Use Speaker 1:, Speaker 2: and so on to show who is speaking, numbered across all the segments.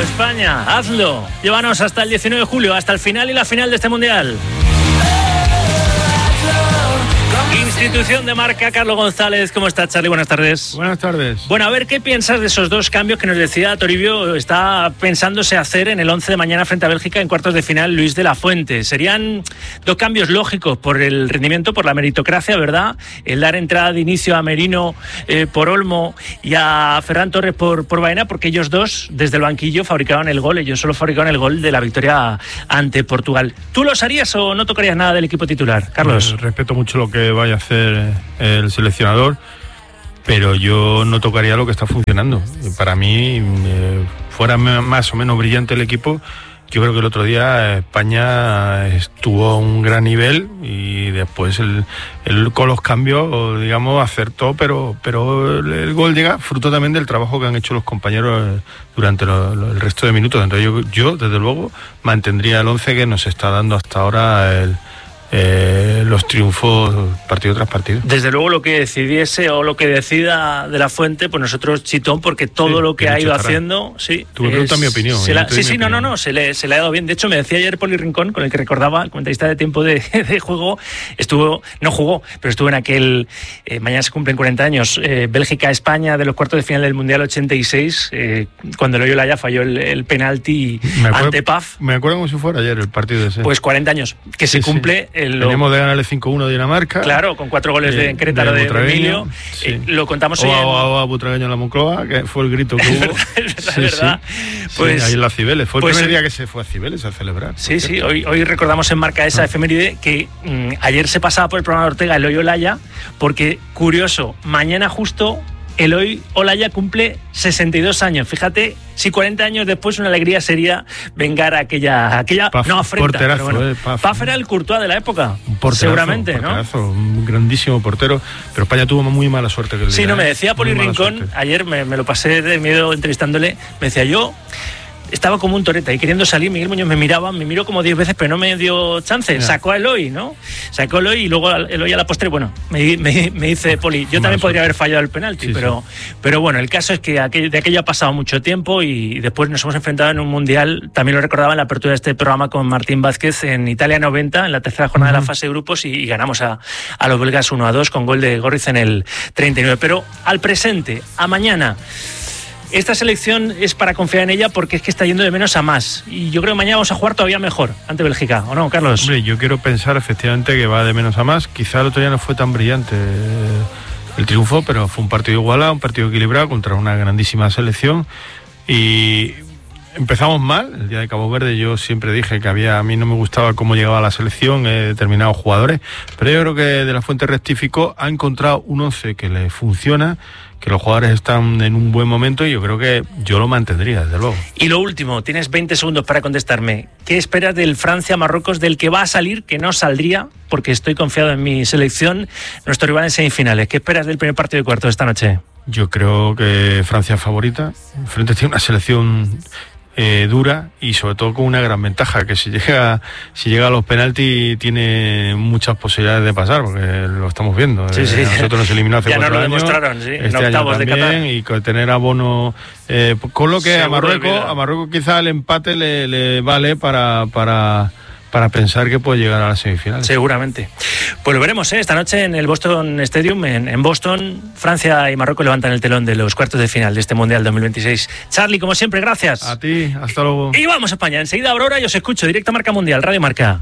Speaker 1: España, hazlo. Llévanos hasta el 19 de julio, hasta el final y la final de este Mundial. Institución de marca, Carlos González. ¿Cómo estás, Charly? Buenas tardes.
Speaker 2: Buenas tardes.
Speaker 1: Bueno, a ver, ¿qué piensas de esos dos cambios que nos decía Toribio está pensándose hacer en el 11 de mañana frente a Bélgica en cuartos de final Luis de la Fuente? Serían dos cambios lógicos por el rendimiento, por la meritocracia, ¿verdad? El dar entrada de inicio a Merino por Olmo y a Ferran Torres por Baena, porque ellos dos, desde el banquillo, fabricaban el gol. Ellos solo fabricaban el gol de la victoria ante Portugal. ¿Tú los harías o no tocarías nada del equipo titular, Carlos?
Speaker 2: Respeto mucho lo que vaya a hacer el seleccionador, pero yo no tocaría lo que está funcionando. Para mí, fuera más o menos brillante el equipo, yo creo que el otro día España estuvo a un gran nivel y después con los cambios, digamos, acertó, pero el gol llega fruto también del trabajo que han hecho los compañeros durante el resto de minutos. Entonces yo desde luego mantendría el 11 que nos está dando hasta ahora los triunfos partido tras partido.
Speaker 1: Desde luego lo que decidiese o lo que decida de la Fuente, pues nosotros chitón, porque todo lo que ha ido haciendo, sí.
Speaker 2: Tú me preguntas mi opinión.
Speaker 1: No, se le ha dado bien. De hecho, me decía ayer Poli Rincón, con el que recordaba, el comentarista de tiempo de juego, no jugó, pero estuvo en aquel, mañana se cumplen 40 años, Bélgica-España de los cuartos de final del Mundial 86, cuando Loyo Laya falló el penalti ante Paf.
Speaker 2: Me acuerdo como si fuera ayer el partido ese.
Speaker 1: Pues 40 años, que se cumple.
Speaker 2: Tenemos de ganarle 5-1 a Dinamarca.
Speaker 1: Claro, con 4 goles de Querétaro de Emilio. Sí. Lo contamos hoy.
Speaker 2: A Butragueño en la Moncloa, que fue el grito que hubo.
Speaker 1: Es verdad. Pues,
Speaker 2: ahí en las Cibeles. Fue el primer día que se fue a Cibeles a celebrar.
Speaker 1: Sí. Hoy recordamos en marca esa efeméride que ayer se pasaba por el programa de Ortega Eloy Olaya, porque, curioso, mañana justo Eloy Olaya cumple 62 años. Fíjate, si 40 años después una alegría sería vengar aquella
Speaker 2: Paf,
Speaker 1: no afrenta.
Speaker 2: Porterazo,
Speaker 1: pero bueno,
Speaker 2: Paf
Speaker 1: era el Courtois de la época.
Speaker 2: Un porterazo,
Speaker 1: seguramente,
Speaker 2: ¿no? Un grandísimo portero, pero España tuvo muy mala suerte que el día.
Speaker 1: Sí, me decía Poli Rincón, ayer me lo pasé de miedo entrevistándole, me decía yo. Estaba como un toreta y queriendo salir, Miguel Muñoz me miró como 10 veces, pero no me dio chance. Yeah. Sacó a Eloy, ¿no? Sacó a Eloy y luego Eloy a la postre, bueno, me dice Poli, yo también podría haber fallado el penalti, pero bueno, el caso es que de aquello ha pasado mucho tiempo y después nos hemos enfrentado en un Mundial, también lo recordaba en la apertura de este programa con Martín Vázquez, en Italia 90, en la tercera jornada de la fase de grupos y ganamos a los belgas 1-2 con gol de Gorriz en el 39. Pero al presente, a mañana. Esta selección es para confiar en ella porque es que está yendo de menos a más. Y yo creo que mañana vamos a jugar todavía mejor ante Bélgica, ¿o no, Carlos?
Speaker 2: Hombre, yo quiero pensar efectivamente que va de menos a más. Quizá el otro día no fue tan brillante el triunfo, pero fue un partido igualado, un partido equilibrado contra una grandísima selección. Y empezamos mal. El día de Cabo Verde yo siempre dije que a mí no me gustaba cómo llegaba la selección determinados jugadores, pero yo creo que De la Fuente rectificó, ha encontrado un 11 que le funciona, que los jugadores están en un buen momento y yo creo que yo lo mantendría, desde luego.
Speaker 1: Y lo último, tienes 20 segundos para contestarme. ¿Qué esperas del Francia-Marruecos, del que va a salir, que no saldría, porque estoy confiado en mi selección, nuestro rival en semifinales? ¿Qué esperas del primer partido de cuartos esta noche?
Speaker 2: Yo creo que Francia es favorita. Frente tiene una selección dura y sobre todo con una gran ventaja, que si llega a los penaltis tiene muchas posibilidades de pasar, porque lo estamos viendo.
Speaker 1: Sí.
Speaker 2: Nosotros nos eliminó hace 4 años.
Speaker 1: Ya nos lo demostraron, sí,
Speaker 2: en
Speaker 1: octavos de Qatar.
Speaker 2: Y con tener a Bono, con lo que a Marruecos quizá el empate le vale para pensar que puede llegar a la semifinal.
Speaker 1: Seguramente. Pues lo veremos, esta noche en el Boston Stadium, en Boston. Francia y Marruecos levantan el telón de los cuartos de final de este Mundial 2026. Charly, como siempre, gracias.
Speaker 2: A ti, hasta luego.
Speaker 1: Y vamos a España. Enseguida Aurora y os escucho. Directa Marca Mundial, Radio Marca.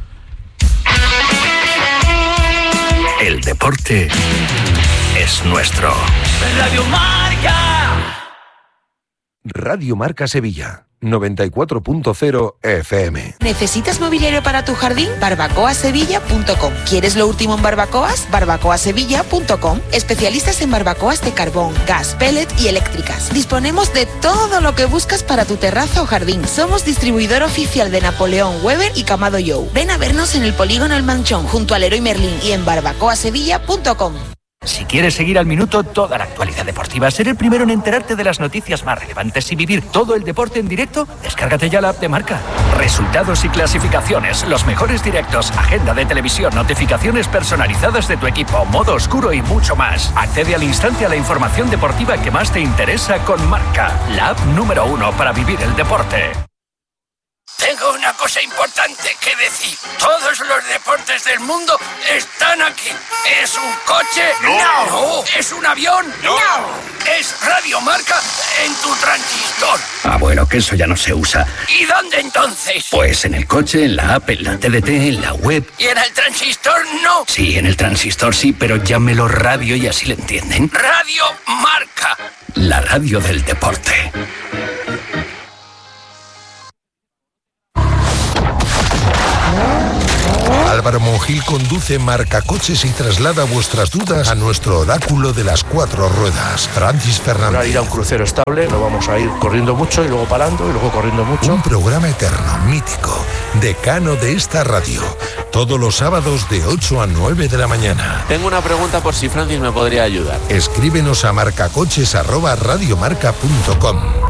Speaker 3: El deporte es nuestro.
Speaker 4: Radio Marca.
Speaker 5: Radio Marca Sevilla. 94.0 FM.
Speaker 6: ¿Necesitas mobiliario para tu jardín? barbacoasevilla.com. ¿Quieres lo último en barbacoas? barbacoasevilla.com. Especialistas en barbacoas de carbón, gas, pellet y eléctricas. Disponemos de todo lo que buscas para tu terraza o jardín. Somos distribuidor oficial de Napoleón, Weber y Camado Joe. Ven a vernos en el Polígono El Manchón, junto al Leroy Merlin y en barbacoasevilla.com.
Speaker 3: Si quieres seguir al minuto toda la actualidad deportiva, ser el primero en enterarte de las noticias más relevantes y vivir todo el deporte en directo, descárgate ya la app de Marca. Resultados y clasificaciones, los mejores directos, agenda de televisión, notificaciones personalizadas de tu equipo, modo oscuro y mucho más. Accede al instante a la información deportiva que más te interesa con Marca, la app número 1 para vivir el deporte.
Speaker 7: Tengo una cosa importante que decir. Todos los deportes del mundo están aquí. ¿Es un coche? No. ¿Es un avión? No. ¿Es Radio Marca en tu transistor?
Speaker 3: Ah, bueno, que eso ya no se usa.
Speaker 7: ¿Y dónde entonces?
Speaker 3: Pues en el coche, en la app, en la TDT, en la web.
Speaker 7: ¿Y en el transistor no?
Speaker 3: Sí, en el transistor sí, pero llámelo radio y así le entienden.
Speaker 7: Radio Marca.
Speaker 3: La radio del deporte.
Speaker 5: Álvaro Monjil conduce Marcacoches y traslada vuestras dudas a nuestro oráculo de las 4 ruedas, Francis Fernández.
Speaker 8: Para ir a un crucero estable, no vamos a ir corriendo mucho y luego parando y luego corriendo mucho.
Speaker 5: Un programa eterno, mítico, decano de esta radio. Todos los sábados de 8 a 9 de la mañana.
Speaker 9: Tengo una pregunta por si Francis me podría ayudar.
Speaker 5: Escríbenos a marcacoches@radiomarca.com.